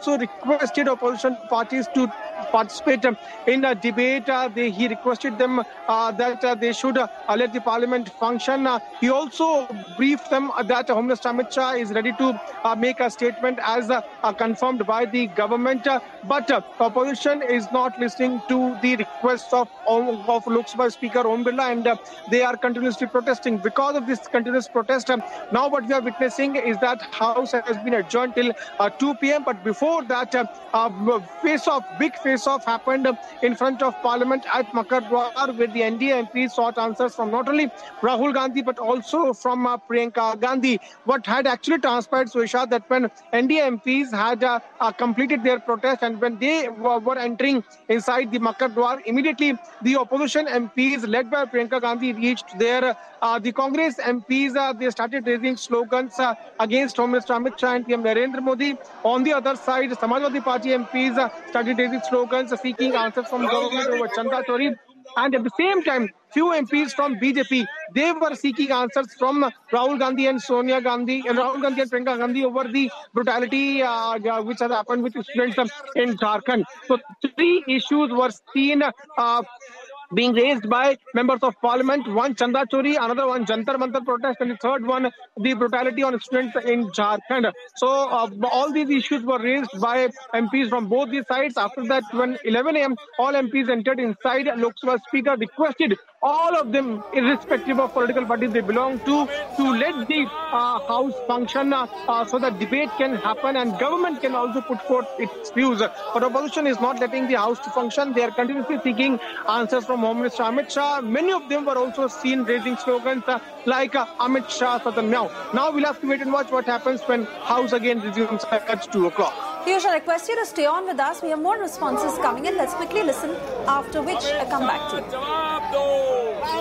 also requested opposition parties to participate in a debate. He requested them that they should let the parliament function. He also briefed them that Home Minister Amit Shah is ready to make a statement as confirmed by the government. But opposition is not listening to the requests of Lok Sabha Speaker Om Birla, and they are continuously protesting. Because of this continuous protest, now what we are witnessing is that House has been adjourned till 2 p.m. But before that, big face-off happened in front of Parliament at Makardwar, where the NDA MPs sought answers from not only Rahul Gandhi but also from Priyanka Gandhi. What had actually transpired, Suisha, that when NDA MPs had completed their protest and when they were entering inside the Makardwar, immediately the opposition MPs led by Priyanka Gandhi reached there. The Congress MPs, they started raising slogans against Home Minister Amit Shah and PM Narendra Modi. On the other side, Samajwadi Party MPs started raising slogans seeking answers from government over Chanda Chori. And at the same time, few MPs from BJP, they were seeking answers from Rahul Gandhi and Sonia Gandhi, and Rahul Gandhi and Priyanka Gandhi over the brutality which has happened with students in Jharkhand. So 3 issues were seen being raised by members of parliament. One, Chanda Chori, another one, Jantar Mantar protest, and the third one, the brutality on students in Jharkhand. So all these issues were raised by MPs from both these sides. After that, when 11 a.m., all MPs entered inside. Lok Sabha Speaker requested all of them, irrespective of political parties they belong to let the House function so that debate can happen and government can also put forth its views. But opposition is not letting the House to function. They are continuously seeking answers from Home Minister Amit Shah. Many of them were also seen raising slogans like Amit Shah Satan Meow. Now we'll have to wait and watch what happens when House again resumes at 2 o'clock. Piyush, I request you to stay on with us. We have more responses coming in. Let's quickly listen, after which I come back to you.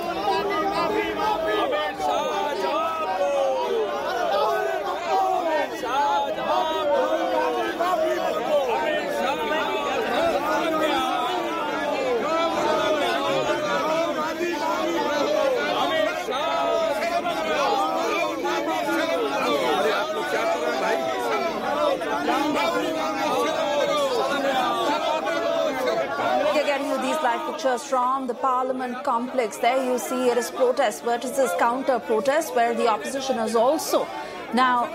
Pictures from the Parliament complex. There you see it is protest versus counter protest, where the opposition is also now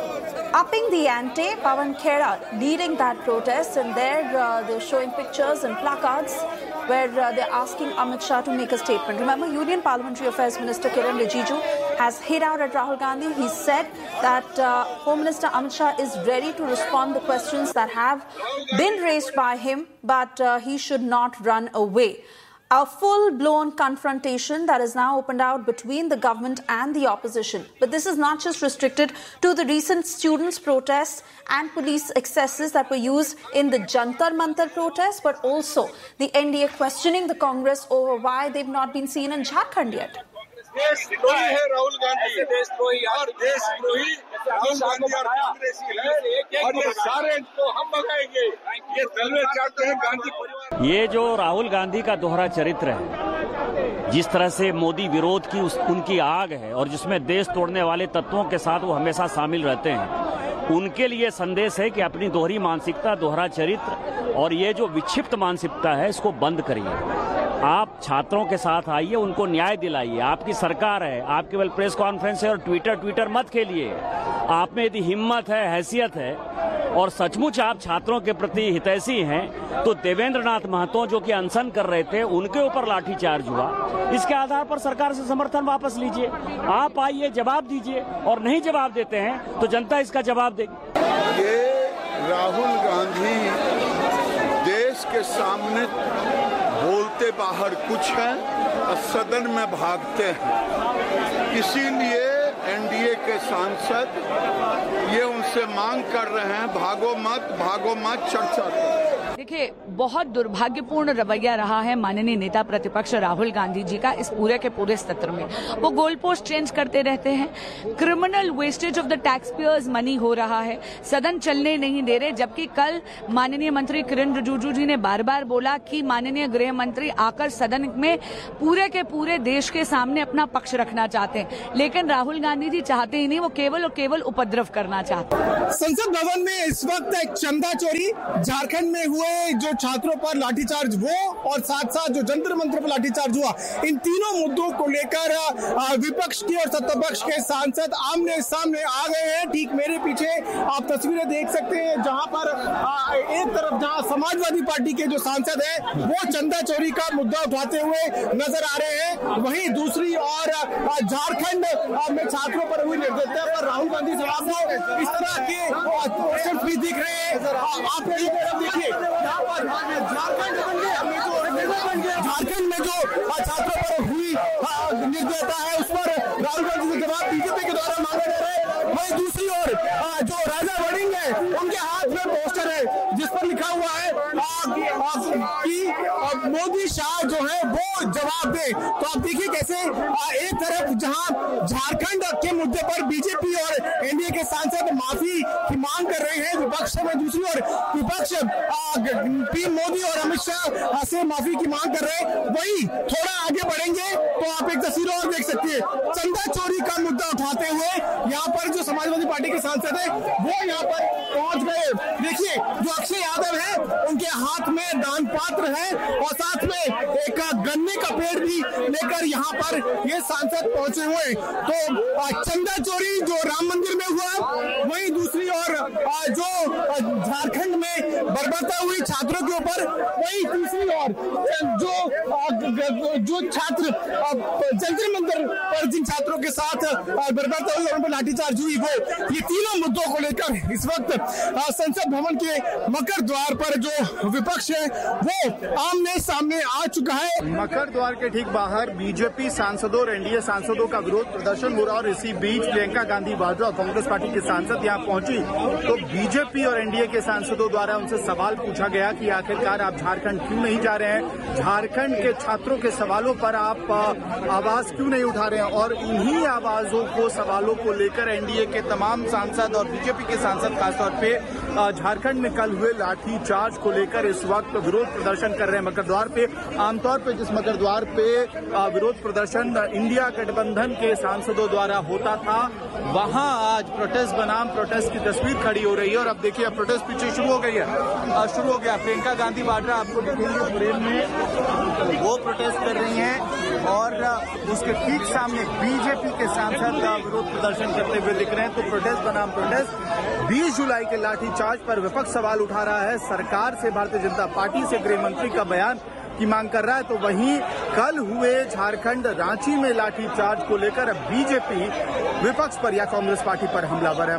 upping the ante. Pawan Khera leading that protest, and there they're showing pictures and placards where they're asking Amit Shah to make a statement. Remember, Union Parliamentary Affairs Minister Kiran Rijiju has hit out at Rahul Gandhi. He said that Home Minister Amit Shah is ready to respond to questions that have been raised by him, but he should not run away. A full-blown confrontation that is now opened out between the government and the opposition. But this is not just restricted to the recent students' protests and police excesses that were used in the Jantar Mantar protest, but also the NDA questioning the Congress over why they've not been seen in Jharkhand yet. देशद्रोही है राहुल गांधी, देशद्रोही और देशद्रोही राहुल गांधी और कांग्रेसी है, और ये सारे को हम भगाएंगे। ये दलवे चाहते हैं गांधी परिवार। ये जो राहुल गांधी का दोहरा चरित्र है, जिस तरह से मोदी विरोध की उनकी आग है और जिसमें देश तोड़ने वाले तत्वों के साथ वो हमेशा शामिल रहते हैं, उनके लिए संदेश है कि अपनी दोहरी मानसिकता, दोहरा चरित्र और ये जो विक्षिप्त मानसिकता है, इसको बंद करिए। आप छात्रों के साथ आइए, उनको न्याय दिलाइए। आपकी सरकार है, आप केवल प्रेस कॉन्फ्रेंस है और ट्विटर मत खेलिए। आप में यदि हिम्मत है, हैसियत है और सचमुच आप छात्रों के प्रति हितैषी हैं, तो देवेंद्र नाथ महतो जो कि अनशन कर रहे थे, उनके ऊपर लाठीचार्ज हुआ। इसके आधार पर सरकार से समर्थन वापस लीजिए। आप आइए, जवाब दीजिए, और नहीं जवाब देते हैं तो जनता इसका जवाब देगी। ये राहुल गांधी देश के सामने बोलते बाहर कुछ है और सदन में भागते हैं। इसीलिए एनडीए के सांसद ये उनसे मांग कर रहे हैं, भागो मत चर्चा करो। देखिए, बहुत दुर्भाग्यपूर्ण रवैया रहा है माननीय नेता प्रतिपक्ष राहुल गांधी जी का इस पूरे के पूरे सत्र में। वो गोल पोस्ट चेंज करते रहते हैं, criminal wastage of the tax payers money हो रहा है, सदन चलने नहीं दे रहे। जबकि कल माननीय मंत्री किरण रिजिजू जी ने बार बार बोला कि माननीय गृह मंत्री आकर सदन में पूरे के पूरे देश के सामने अपना पक्ष रखना चाहते हैं, लेकिन राहुल गांधी जी चाहते ही नहीं, वो केवल और केवल उपद्रव करना चाहते हैं। संसद भवन में इस वक्त एक चंदा चोरी, झारखंड में हुए जो छात्रों पर लाठीचार्ज वो, और साथ साथ जो जंतर मंतर पर लाठीचार्ज हुआ, इन तीनों मुद्दों को लेकर विपक्ष की और सत्तापक्ष के सांसद आमने सामने आ गए हैं। ठीक मेरे पीछे आप तस्वीरें देख सकते हैं, जहां पर एक तरफ जहां समाजवादी पार्टी के जो सांसद हैं वो चंदा चोरी का मुद्दा उठाते हुए नजर आ रहे हैं, वहीं दूसरी ओर झारखंड में छात्रों पर हुई निर्दयता पर राहुल गांधी साहब को इस तरह के क्वेश्चन भी दिख रहे हैं। आप देखिए, झारखंड में जो छात्रों पर हुई निर्दयता है उस पर राहुल गांधी से जवाब बीजेपी के द्वारा मांगा जा रहा है। वहीं दूसरी ओर जो राजा वड़िंग है उनके हाथ में पोस्टर है जिस पर लिखा हुआ है कि मोदी शाह जो है वो जवाब दे। तो आप देखिए कैसे एक तरफ जहां झारखंड के मुद्दे पर बीजेपी और एनडीए के सांसद माफी की मांग कर रहे हैं विपक्ष में, दूसरी ओर विपक्ष पीएम मोदी और अमित शाह से माफी की मांग कर रहे हैं। वही थोड़ा आगे बढ़ेंगे तो आप एक तस्वीर और देख सकते हैं, चंदा चोरी का मुद्दा उठाते हुए यहाँ पर जो समाजवादी पार्टी के सांसद है वो यहाँ पर पहुंच गए। देखिए, जो अक्षय यादव है उनके हाथ में दान पात्र है और साथ में एक गन्ने का पेड़ भी लेकर यहाँ पर ये सांसद पहुंचे हुए। तो चंदा चोरी जो राम मंदिर में हुआ, वहीं दूसरी ओर जो झारखंड में बर्बरता हुई छात्रों के ऊपर, वहीं तीसरी ओर जो छात्र जंतर मंतर पर जिन छात्रों के साथ बर्बरता हुई और उन पर लाठीचार्ज हुई, वो ये तीनों मुद्दों को लेकर इस वक्त संसद भवन के मकर द्वार पर जो विपक्ष है वो आमने सामने आ चुका है। मकर द्वार के ठीक बाहर बीजेपी सांसदों और एनडीए सांसदों का विरोध प्रदर्शन हो रहा और इसी बीच प्रियंका गांधी वाड्रा कांग्रेस पार्टी के सांसद यहाँ पहुंची तो बीजेपी और एनडीए के सांसदों द्वारा उनसे सवाल पूछा गया कि आखिरकार आप झारखंड क्यों नहीं जा रहे हैं, झारखंड के छात्रों के सवालों पर आप आवाज क्यों नहीं उठा रहे हैं। और इन्हीं आवाजों को, सवालों को लेकर एनडीए के तमाम सांसद और बीजेपी के सांसद खासतौर पे झारखंड में कल हुए लाठी चार्ज को लेकर इस वक्त विरोध प्रदर्शन कर रहे हैं मकर द्वार पे। आमतौर पे जिस मकर द्वार पे विरोध प्रदर्शन इंडिया गठबंधन के सांसदों द्वारा होता था, वहां आज प्रोटेस्ट बनाम प्रोटेस्ट की तस्वीर खड़ी हो रही है। और अब देखिए, अब प्रोटेस्ट पीछे शुरू हो गई है, शुरू हो गया। प्रियंका गांधी वाड्रा आपको दिखेंगे फ्रेम में, वो प्रोटेस्ट कर रही हैं और उसके ठीक सामने बीजेपी के सांसद विरोध प्रदर्शन करते हुए दिख रहे हैं। तो प्रोटेस्ट बनाम प्रोटेस्ट 20 जुलाई के लाठीचार्ज पर विपक्ष सवाल उठा रहा है, सरकार से, भारतीय जनता पार्टी से गृह मंत्री का बयान की मांग कर रहा है। तो वहीं कल हुए झारखंड रांची में लाठीचार्ज को लेकर बीजेपी विपक्ष पर या कांग्रेस पार्टी पर हमलावर है।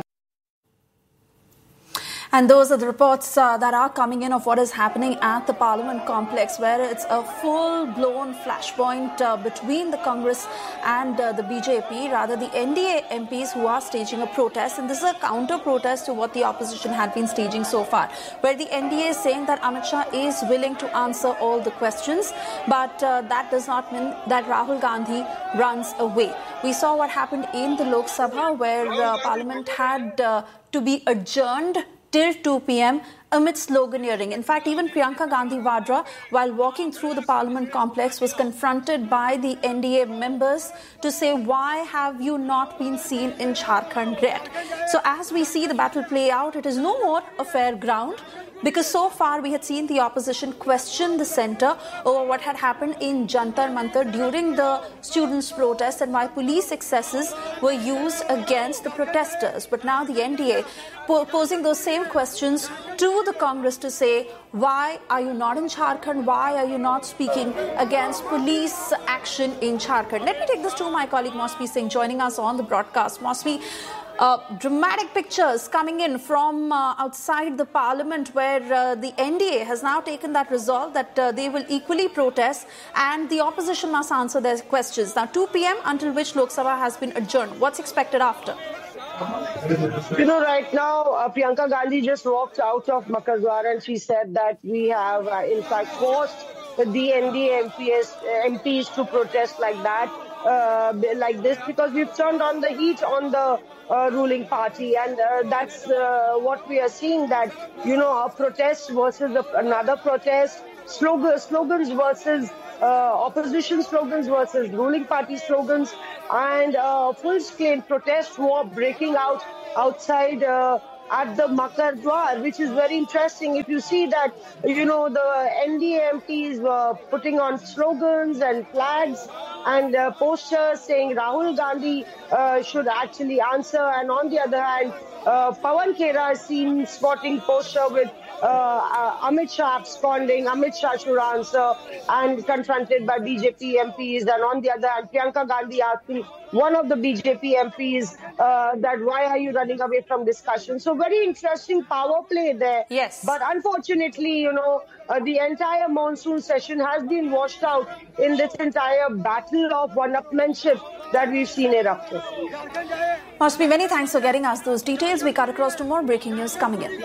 And those are the reports that are coming in of what is happening at the Parliament complex, where it's a full-blown flashpoint between the Congress and the BJP, rather the NDA MPs who are staging a protest. And this is a counter-protest to what the opposition had been staging so far, where the NDA is saying that Amit Shah is willing to answer all the questions, but that does not mean that Rahul Gandhi runs away. We saw what happened in the Lok Sabha, where Parliament had to be adjourned till 2 p.m. amid sloganeering. In fact, even Priyanka Gandhi Vadra, while walking through the Parliament complex, was confronted by the NDA members to say, why have you not been seen in Jharkhand yet? So as we see the battle play out, it is no more a fair ground, because so far we had seen the opposition question the centre over what had happened in Jantar Mantar during the students' protest and why police excesses were used against the protesters. But now the NDA posing those same questions to the Congress to say, why are you not in Jharkhand? Why are you not speaking against police action in Jharkhand? Let me take this to my colleague Mosby Singh joining us on the broadcast. Mosby, dramatic pictures coming in from outside the Parliament, where the NDA has now taken that resolve that they will equally protest and the opposition must answer their questions. Now 2 p.m. until which Lok Sabha has been adjourned. What's expected after? You know, right now, Priyanka Gandhi just walked out of Makardwar and she said that we have, in fact, forced the NDA MPs to protest like that, like this, because we've turned on the heat on the ruling party. And that's what we are seeing, that, you know, a protest versus another protest, slogans versus opposition slogans versus ruling party slogans, and full-scale protest war breaking out outside at the Makardwar, which is very interesting. If you see that, you know, the NDA MPs were putting on slogans and flags and posters saying Rahul Gandhi should actually answer, and on the other hand, Pawan Khera is seen sporting poster with Amit Shah absconding, Amit Shah should answer, and confronted by BJP MPs. And on the other hand, Priyanka Gandhi asking one of the BJP MPs that why are you running away from discussion? So very interesting power play there. Yes. But unfortunately, you know, the entire monsoon session has been washed out in this entire battle of one-upmanship that we've seen erupting. Mosmi, many thanks for getting us those details. We cut across to more breaking news coming in.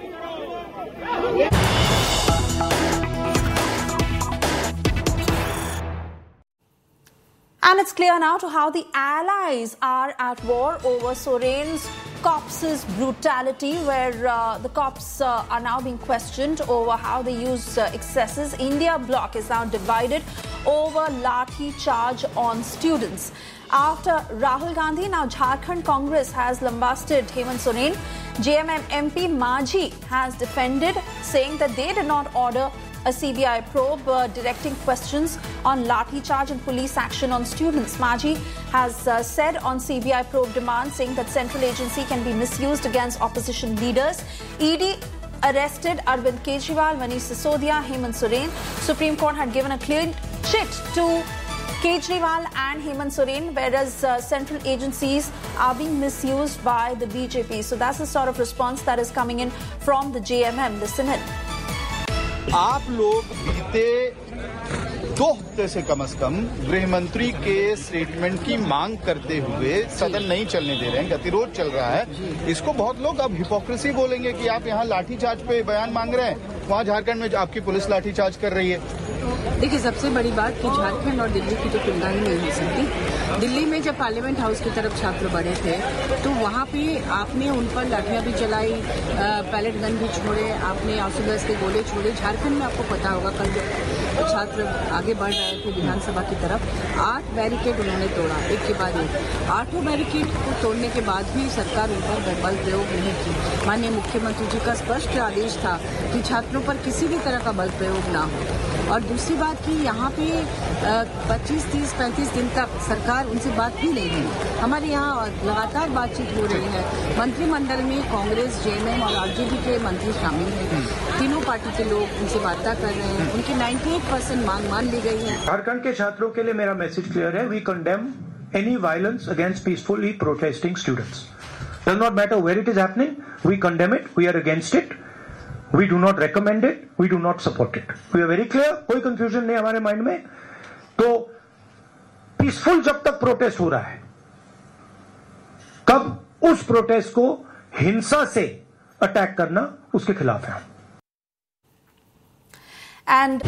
And it's clear now to how the allies are at war over Soren's cops' brutality, where the cops are now being questioned over how they use excesses. India bloc is now divided over lathi charge on students. After Rahul Gandhi, now Jharkhand Congress has lambasted Hemant Soren. JMM MP Majhi has defended, saying that they did not order a CBI probe directing questions on lathi charge and police action on students. Majhi has said on CBI probe demand, saying that central agency can be misused against opposition leaders. ED arrested Arvind Kejriwal, Manish Sisodia, Hemant Soren. Supreme Court had given a clean chit to Kejriwal and Hemant Soren, whereas central agencies are being misused by the BJP. So that's the sort of response that is coming in from the JMM. Listen in. आप लोग बीते 2 हफ्ते से कम गृह मंत्री के statement की मांग करते हुए सदन नहीं चलने दे रहे हैं, गतिरोध चल रहा है। इसको बहुत लोग अब हिपोक्रेसी बोलेंगे कि आप यहाँ लाठीचार्ज पे बयान मांग रहे हैं, वहाँ झारखंड में आपकी पुलिस लाठीचार्ज कर रही है। देखिए, सबसे बड़ी बात कि झारखंड और दिल्ली की तो तुलना ही नहीं हो सकती। दिल्ली में जब पार्लियामेंट हाउस की तरफ छात्र बढ़े थे तो वहाँ पे आपने उन पर लाठियां भी चलाई, पैलेट गन भी छोड़े, आपने आंसू गैस के गोले छोड़े। झारखंड में आपको पता होगा, कल जब छात्र आगे बढ़ रहे थे विधानसभा की तरफ, 8 बैरिकेड उन्होंने तोड़ा, एक के बाद एक। 8 बैरिकेड को तोड़ने के बाद भी सरकार उन पर बल प्रयोग नहीं की। माननीय मुख्यमंत्री जी का स्पष्ट आदेश था कि छात्रों पर किसी भी तरह का बल प्रयोग ना हो। और दूसरी बात कि यहाँ पे 25, 30, 35 दिन तक सरकार उनसे बात भी नहीं हुई। हमारे यहाँ लगातार बातचीत हो रही है। मंत्रिमंडल में कांग्रेस, जेएमएम और आरजेडी के मंत्री शामिल हैं। तीनों पार्टी के लोग उनसे वार्ता कर रहे हैं। उनकी 98% मांग मान ली गई है। झारखंड के छात्रों के लिए मेरा मैसेज क्लियर है। We condemn any violence against peacefully protesting students. Does not matter where it is happening, we condemn it, we are against it. We do not recommend it. We do not support it. We are very clear. कोई confusion नहीं हमारे mind में। तो peaceful जब तक protest हो रहा है, कब उस प्रोटेस्ट को हिंसा से अटैक करना, उसके खिलाफ है। And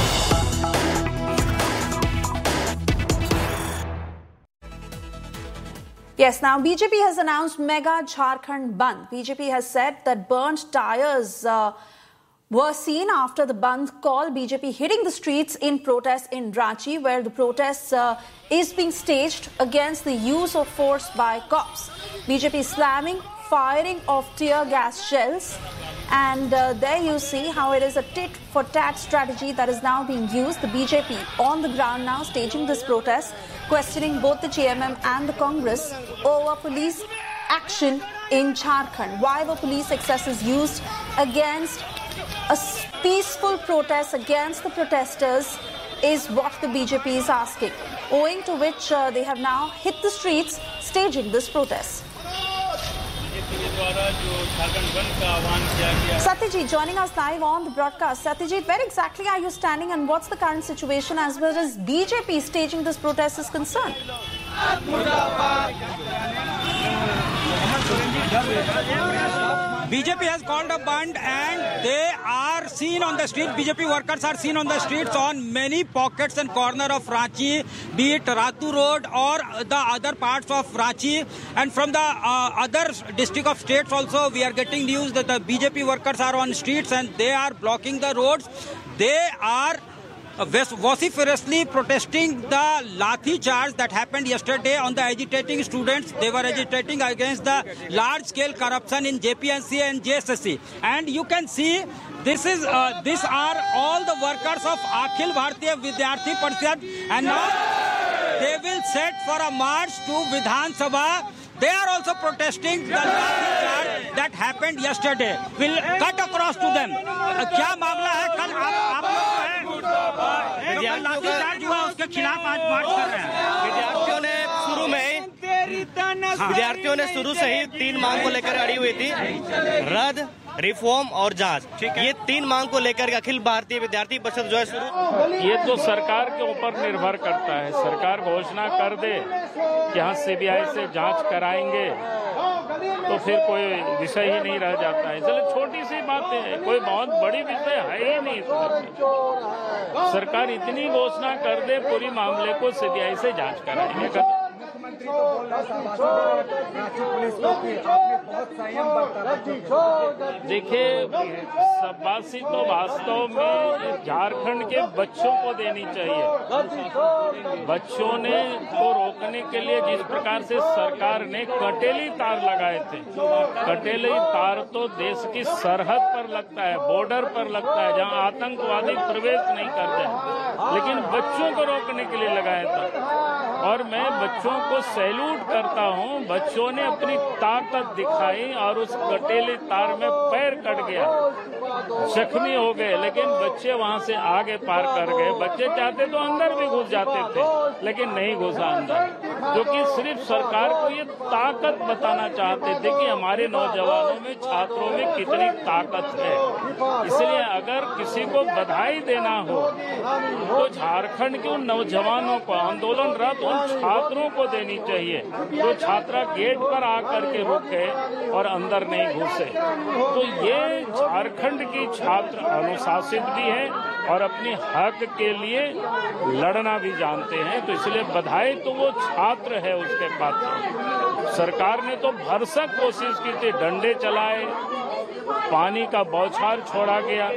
yes, now BJP has announced mega Jharkhand Bandh. BJP has said that burnt tires were seen after the Bandh call. BJP hitting the streets in protest in Ranchi, where the protest is being staged against the use of force by cops. BJP slamming firing of tear gas shells. And there you see how it is a tit-for-tat strategy that is now being used. The BJP on the ground now staging this protest, questioning both the JMM and the Congress over police action in Jharkhand. Why were police excesses used against a peaceful protest against the protesters is what the BJP is asking, owing to which they have now hit the streets staging this protest. Satyajit joining us live on the broadcast. Satyajit, where exactly are you standing and what's the current situation as well as BJP staging this protest is concerned? BJP has called a band and they are seen on the street. BJP workers are seen on the streets on many pockets and corner of Ranchi, be it Ratu Road or the other parts of Ranchi. And from the other district of states also, we are getting news that the BJP workers are on streets and they are blocking the roads. They are vociferously protesting the lathi charge that happened yesterday on the agitating students. They were agitating against the large-scale corruption in JPNC and JSSC. And you can see these are all the workers of Akhil Bharatiya Vidyarthi Parishad, and now they will set for a march to Vidhan Sabha. They are also protesting the lathi charge that happened yesterday. We'll cut across to them. क्या मामला है? कल आप लोग जो है लाठी charge हुआ उसके खिलाफ आज मार्च कर रहे हैं। विद्यार्थियों ने शुरू से ही 3 मांग को लेकर अड़ी हुई थी, रद्द, रिफॉर्म और जांच। ये 3 मांग को लेकर अखिल भारतीय विद्यार्थी परिषद जो है शुरू, ये तो सरकार के ऊपर निर्भर करता है। सरकार घोषणा कर दे कि हाँ सीबीआई से जांच कराएंगे तो फिर कोई विषय ही नहीं रह जाता है। चलो छोटी सी बातें है, कोई बहुत बड़ी विषय है ही नहीं। सरकार इतनी घोषणा कर दे पूरी मामले को सीबीआई से जांच कराएंगे। देखिए शाबाशी तो वास्तव में झारखंड के बच्चों को देनी चाहिए। बच्चों ने को रोकने के लिए जिस प्रकार से सरकार ने कटेली तार लगाए थे, कटेली तार तो देश की सरहद पर लगता है, बॉर्डर पर लगता है, जहां आतंकवादी प्रवेश नहीं करते, लेकिन बच्चों को रोकने के लिए लगाया था। और मैं बच्चों को सैल्यूट करता हूं, बच्चों ने अपनी ताकत दिखाई और उस कटेली तार में पैर कट गया, जख्मी हो गए, लेकिन बच्चे वहां से आगे पार कर गए। बच्चे चाहते तो अंदर भी घुस जाते थे, लेकिन नहीं घुसा अंदर, क्योंकि सिर्फ सरकार को ये ताकत बताना चाहते थे कि हमारे नौजवानों में, छात्रों में कितनी ताकत है। इसलिए अगर किसी को बधाई देना हो तो झारखंड के उन नौजवानों को, आंदोलनरत उन छात्रों को देनी चाहिए जो छात्रा गेट पर आकर के रुके और अंदर नहीं घुसे। तो ये झारखंड की छात्र अनुशासित भी है और अपने हक के लिए लड़ना भी जानते हैं, तो इसलिए बधाई तो वो छात्र है उसके पात्र। सरकार ने तो भरसक कोशिश की थी, डंडे चलाए, पानी का बौछार छोड़ा गया,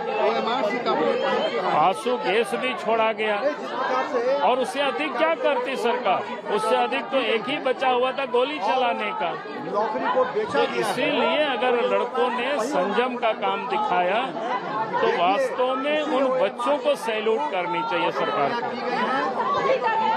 आंसू गैस भी छोड़ा गया, और उससे अधिक क्या करती सरकार? उससे अधिक तो एक ही बचा हुआ था गोली चलाने का। तो इसीलिए अगर लड़कों ने संयम का काम दिखाया तो वास्तव में उन बच्चों को सैल्यूट करनी चाहिए सरकार को।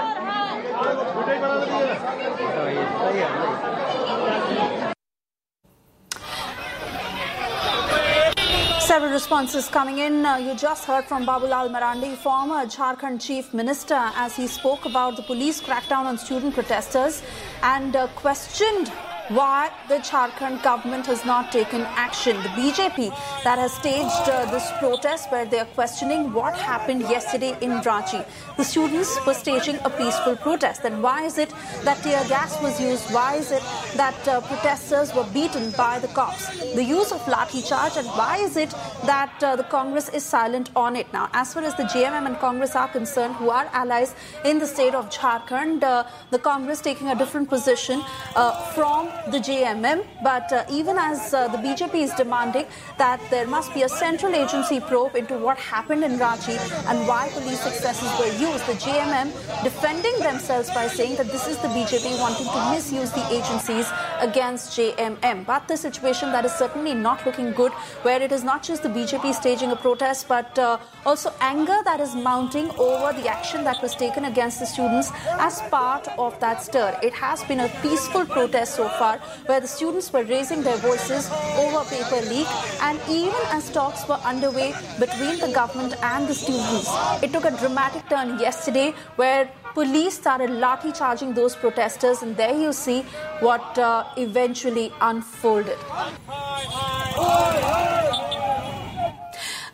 Several responses coming in. You just heard from Babulal Marandi, former Jharkhand Chief Minister, as he spoke about the police crackdown on student protesters and questioned why the Jharkhand government has not taken action. The BJP that has staged this protest where they are questioning what happened yesterday in Ranchi. The students were staging a peaceful protest. Then why is it that tear gas was used? Why is it that protesters were beaten by the cops? The use of lathi charge, and why is it that the Congress is silent on it? Now, as far as the JMM and Congress are concerned, who are allies in the state of Jharkhand, the Congress taking a different position from the JMM, but even as the BJP is demanding that there must be a central agency probe into what happened in Ranchi and why police excesses were used, the JMM defending themselves by saying that this is the BJP wanting to misuse the agencies against JMM. But the situation that is certainly not looking good, where it is not just the BJP staging a protest, but also anger that is mounting over the action that was taken against the students as part of that stir. It has been a peaceful protest so far, where the students were raising their voices over paper leak, and even as talks were underway between the government and the students, it took a dramatic turn yesterday where police started lathi charging those protesters, and there you see what eventually unfolded.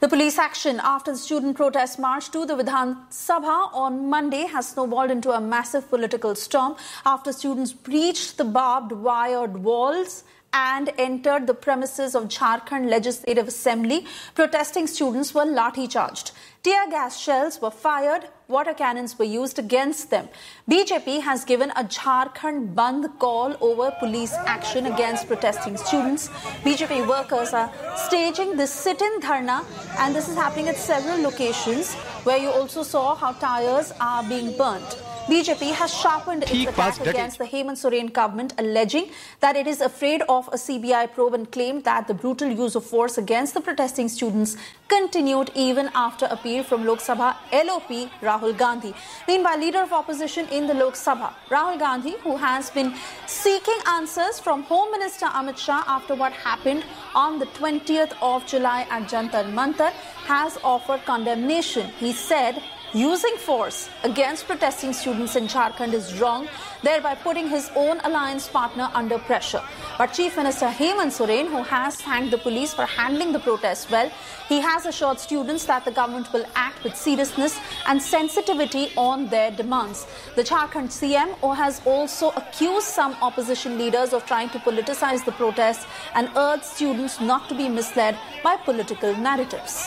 The police action after the student protest march to the Vidhan Sabha on Monday has snowballed into a massive political storm after students breached the barbed wired walls and entered the premises of Jharkhand Legislative Assembly. Protesting students were lathi charged. Tear gas shells were fired. Water cannons were used against them. BJP has given a Jharkhand Bandh call over police action against protesting students. BJP workers are staging this sit-in dharna, and this is happening at several locations where you also saw how tires are being burnt. BJP has sharpened its attack against the Hemant Soren government, alleging that it is afraid of a CBI probe and claimed that the brutal use of force against the protesting students continued even after appeal from Lok Sabha LOP Rahul Gandhi. Meanwhile, leader of opposition in the Lok Sabha, Rahul Gandhi, who has been seeking answers from Home Minister Amit Shah after what happened on the 20th of July at Jantar Mantar, has offered condemnation. He said using force against protesting students in Jharkhand is wrong, thereby putting his own alliance partner under pressure. But Chief Minister Hemant Soren, who has thanked the police for handling the protest well, he has assured students that the government will act with seriousness and sensitivity on their demands. The Jharkhand CM has also accused some opposition leaders of trying to politicize the protest and urged students not to be misled by political narratives.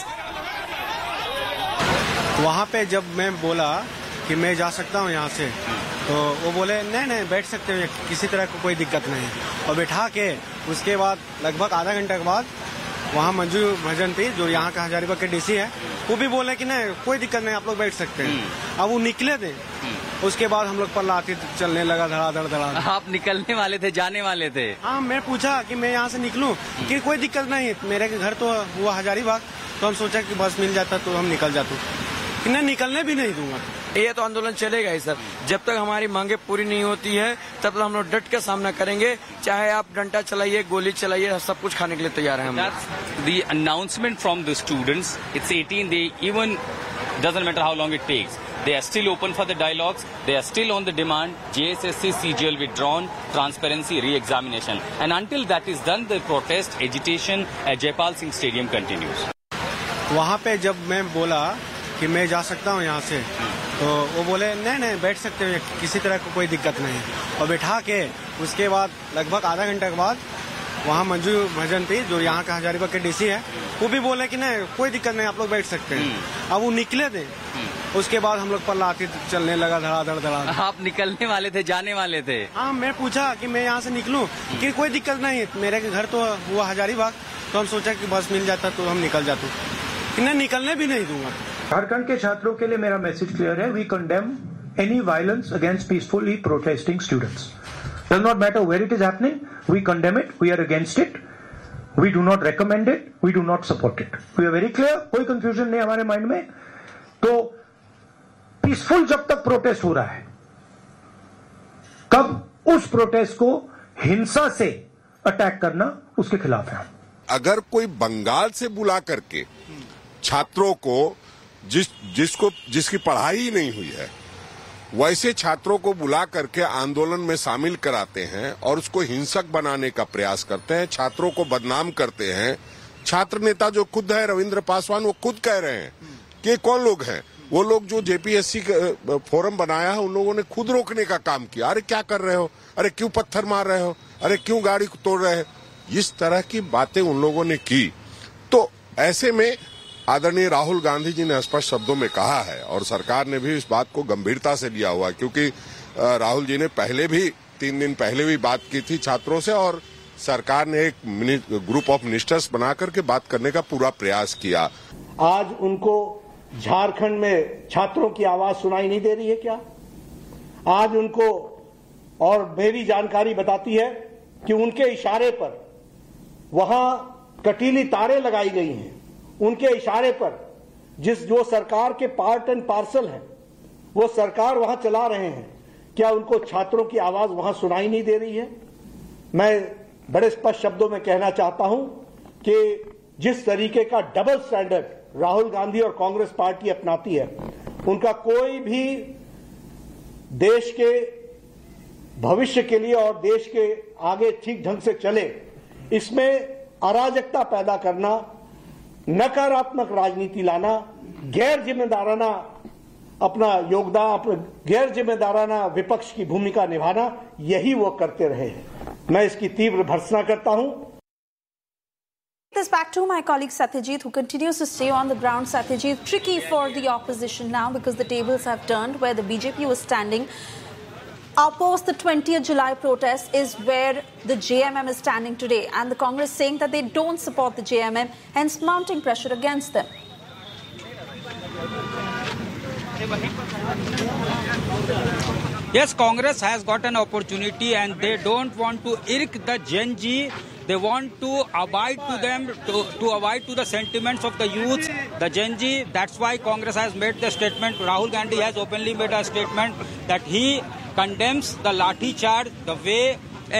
वहाँ पे जब मैं बोला कि मैं जा सकता हूँ यहाँ से, तो वो बोले नहीं बैठ सकते हैं, किसी तरह को कोई दिक्कत नहीं। और बैठा के उसके बाद लगभग आधा घंटे के बाद वहाँ मंजू भजंती जो यहाँ का हजारीबाग के डीसी है, वो भी बोले कि नहीं कोई दिक्कत नहीं, आप लोग बैठ सकते हैं। अब वो निकले थे, उसके बाद हम लोग पर लाठी चलने लगा धड़ाधड़। आप निकलने वाले थे, जाने वाले थे? हाँ, मैं पूछा कि मैं यहाँ से निकलूं कि कोई दिक्कत नहीं, मेरे घर तो हुआ हजारीबाग, तो हम सोचा कि बस मिल जाता तो हम निकल जाते, इन्हें निकलने भी नहीं दूंगा। ये तो आंदोलन चलेगा ही सर, जब तक हमारी मांगे पूरी नहीं होती है तब तक हम लोग डट के सामना करेंगे, चाहे आप डंडा चलाइए, गोली चलाइए, सब कुछ खाने के लिए तैयार हैं हम। The announcement from the students, it's 18, they even doesn't matter how long it takes. They are still open for the dialogues. They are still on the demand. JSSC CGL withdrawn, transparency re-examination. And until that is done, the protest, agitation at Jaipal Singh Stadium continues. वहाँ पे जब मैं बोला कि मैं जा सकता हूँ यहाँ से, तो वो बोले नहीं बैठ सकते हैं, किसी तरह को कोई दिक्कत नहीं। और बैठा के उसके बाद लगभग आधा घंटे के बाद वहाँ मंजू भजंती जो यहाँ का हजारीबाग के डीसी है, वो भी बोले कि नहीं कोई दिक्कत नहीं, आप लोग बैठ सकते हैं। अब वो निकले थे, उसके बाद हम लोग पर लाठी चलने लगा धड़ाधड़। आप निकलने वाले थे, जाने वाले थे? हाँ, मैं पूछा कि मैं यहाँ से निकलूं कि कोई दिक्कत नहीं, मेरे घर तो हुआ हजारीबाग, तो हम सोचा कि बस मिल जाता तो हम निकल जाते, इन्हें निकलने भी नहीं दूंगा। झारखंड के छात्रों के लिए मेरा मैसेज क्लियर है। We condemn any violence against peacefully protesting students. Does not matter where it is happening, we condemn it, we are against it, we do not recommend it, we do not support it. We are very clear, कोई confusion नहीं हमारे mind में। तो peaceful जब तक protest हो रहा है, कब उस प्रोटेस्ट को हिंसा से अटैक करना, उसके खिलाफ है। अगर कोई बंगाल से बुला करके छात्रों को जिसकी पढ़ाई ही नहीं हुई है, वैसे छात्रों को बुला करके आंदोलन में शामिल कराते हैं और उसको हिंसक बनाने का प्रयास करते हैं, छात्रों को बदनाम करते हैं। छात्र नेता जो खुद है रविंद्र पासवान, वो खुद कह रहे हैं कि कौन लोग हैं वो लोग जो जेपीएससी फोरम बनाया है, उन लोगों ने खुद रोकने का काम किया। अरे क्या कर रहे हो, अरे क्यों पत्थर मार रहे हो, अरे क्यों गाड़ी तोड़ रहे हो, इस तरह की बातें उन लोगों ने की। तो ऐसे में आदरणीय राहुल गांधी जी ने स्पष्ट शब्दों में कहा है और सरकार ने भी इस बात को गंभीरता से लिया हुआ, क्योंकि राहुल जी ने पहले भी 3 दिन पहले भी बात की थी छात्रों से और सरकार ने एक ग्रुप ऑफ मिनिस्टर्स बना करके बात करने का पूरा प्रयास किया। आज उनको झारखंड में छात्रों की आवाज सुनाई नहीं दे रही है क्या? आज उनको, और मेरी जानकारी बताती है कि उनके इशारे पर वहां कटीली तारें लगाई गई हैं, उनके इशारे पर जो सरकार के पार्ट एंड पार्सल है वो सरकार वहां चला रहे हैं। क्या उनको छात्रों की आवाज वहां सुनाई नहीं दे रही है? मैं बड़े स्पष्ट शब्दों में कहना चाहता हूं कि जिस तरीके का डबल स्टैंडर्ड राहुल गांधी और कांग्रेस पार्टी अपनाती है, उनका कोई भी देश के भविष्य के लिए और देश के आगे ठीक ढंग से चले, इसमें अराजकता पैदा करना, नकारात्मक राजनीति लाना, गैर जिम्मेदाराना अपना योगदान, गैर जिम्मेदाराना विपक्ष की भूमिका निभाना, यही वो करते रहे हैं। मैं इसकी तीव्र भर्त्सना करता हूं। This back to my colleague Satyajit, who continues to stay on the ground. Satyajit, tricky for the opposition now because the tables have turned. Where the BJP was standing opposed the 20th July protest is where the JMM is standing today, and the Congress saying that they don't support the JMM, hence mounting pressure against them. Yes, Congress has got an opportunity and they don't want to irk the Gen Z. They want to abide to them, to abide to the sentiments of the youth, the Gen Z. That's why Congress has made the statement. Rahul Gandhi has openly made a statement that he condemns the lathi charge, the way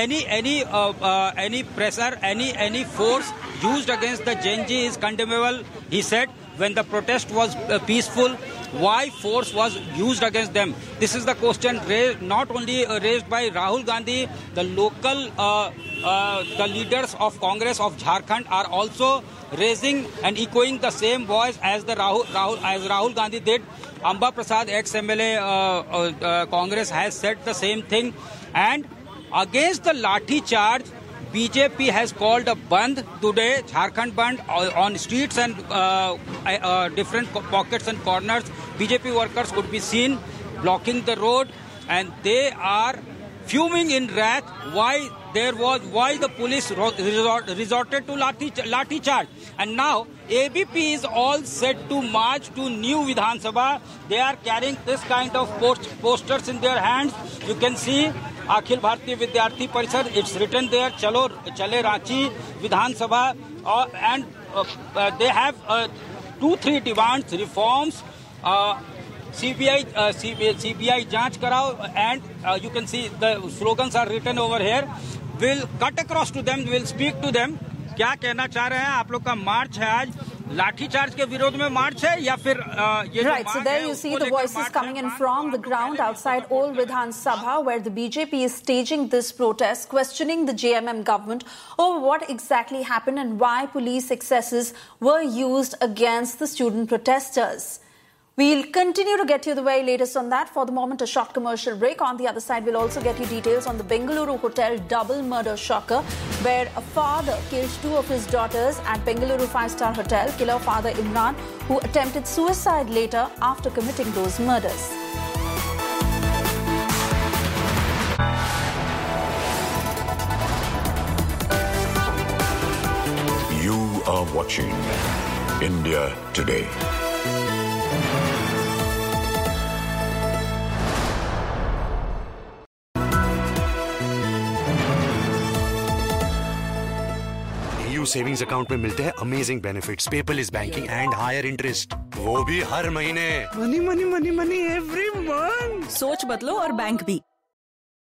any pressure, any force used against the Gen Z is condemnable. He said when the protest was peaceful, why force was used against them? This is the question raised, not only raised by Rahul Gandhi, the local the leaders of Congress of Jharkhand are also raising and echoing the same voice as Rahul Gandhi did. Amba Prasad, ex-MLA Congress, has said the same thing. And against the lathi charge, BJP has called a Bandh today, Jharkhand Bandh, on streets and different pockets and corners. BJP workers could be seen blocking the road, and they are fuming in wrath why the police resorted to lathi charge. And now ABP is all set to march to new Vidhan Sabha. They are carrying this kind of posters in their hands. You can see Akhil Bharatiya Vidyarthi Parishad, it's written there, Chale Ranchi Vidhan Sabha, and they have 2-3 demands: reforms, CBI Janch Karao, and you can see the slogans are written over here. We'll cut across to them, we'll speak to them. क्या कहना चाह रहे हैं आप लोग का मार्च है आज लाठी चार्ज के विरोध में मार्च है या फिर ये Right, so there you see the voices coming in from the ground outside Old Vidhan Sabha, where the BJP is staging this protest, questioning the JMM government over what exactly happened and why police excesses were used against the student protesters. We'll continue to get you the very latest on that. For the moment, a short commercial break. On the other side, we'll also get you details on the Bengaluru Hotel double murder shocker, where a father killed 2 of his daughters at Bengaluru 5-star hotel. Killer father Imran, who attempted suicide later after committing those murders. You are watching India Today. Savings account में मिलते हैं amazing benefits, paperless banking and higher interest, वो भी हर महीने। Money money money money every month. सोच बदलो और bank भी।